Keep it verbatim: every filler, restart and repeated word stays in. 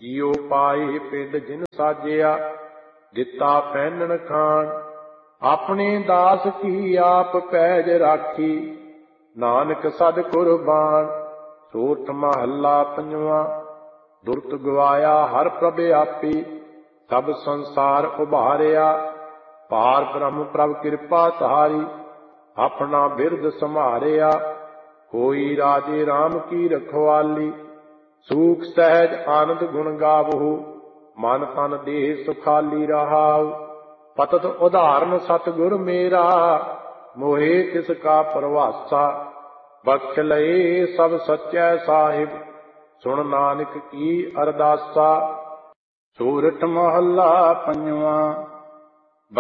ਜਿਉ ਪਾਏ ਪਿੰਡ ਜਿਨ ਸਾਜਿਆ, ਦਿੱਤਾ ਪਹਿਨਣ ਖਾਣ। ਆਪਣੇ ਦਾਸ ਕੀ ਆਪ ਪੈਜ ਰਾਖੀ, ਨਾਨਕ ਸਦ ਕੁਰਬਾਨ। ਸੋਰਠ ਮਹੱਲਾ ਪੰਜਵਾਂ। ਦੁਰਤ ਗਵਾਇਆ ਹਰ ਪ੍ਰਭ ਆਪੀ, ਸਭ ਸੰਸਾਰ ਉਭਾਰਿਆ। ਪਾਰ ਬ੍ਰਹਮ ਪ੍ਰਭ ਕਿਰਪਾ ਸਹਾਰੀ, ਆਪਣਾ ਬਿਰਦ ਸੰਭਾਰਿਆ। ਹੋਈ ਰਾਜੇ ਰਾਮ ਕੀ ਰਖਵਾਲੀ, ਸੂਖ ਸਹਿਜ ਆਨੰਦ ਗੁਣ ਗਾਵਹੁ। ਮਨ ਤਨ ਦੇਹ ਸੁਖਾਲੀ ਰਹਾਉ, ਪਤਤ ਉਦਾਹਰਨ ਸਤਿਗੁਰ ਮੇਰਾ। ਮੋਹਿ ਤਿਸ ਕਾ ਪਰਵਾਸਾ, ਬਖਸ਼ ਲਏ ਸਭ ਸੱਚੈ ਸਾਹਿਬ। ਸੁਣ ਨਾਨਕ ਕੀ ਅਰਦਾਸਾ। ਸੋਰਠ ਮਹੱਲਾ ਪੰਜਵਾਂ।